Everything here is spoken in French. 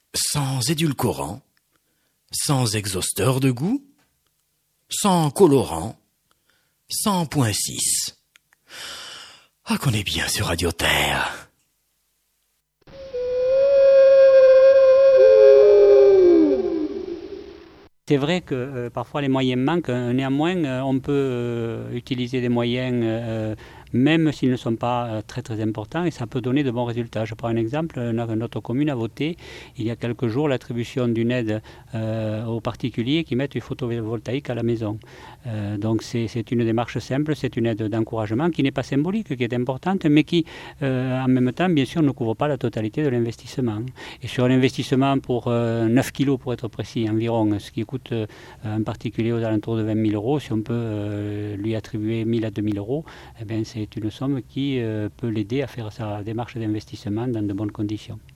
sans édulcorant, sans exhausteur de goût, sans colorant, sans point 6. Ah, qu'on est bien sur Radio Terre. C'est vrai que parfois les moyens manquent, néanmoins on peut utiliser des moyens même s'ils ne sont pas très très importants et ça peut donner de bons résultats. Je prends un exemple, notre commune a voté il y a quelques jours l'attribution d'une aide aux particuliers qui mettent du photovoltaïque à la maison. Donc c'est une démarche simple, c'est une aide d'encouragement qui n'est pas symbolique, qui est importante, mais qui en même temps bien sûr ne couvre pas la totalité de l'investissement. Et sur un investissement pour 9 kilos pour être précis environ, ce qui coûte un particulier aux alentours de 20 000 euros, si on peut lui attribuer 1 000 à 2 000 euros, eh bien, c'est une somme qui peut l'aider à faire sa démarche d'investissement dans de bonnes conditions.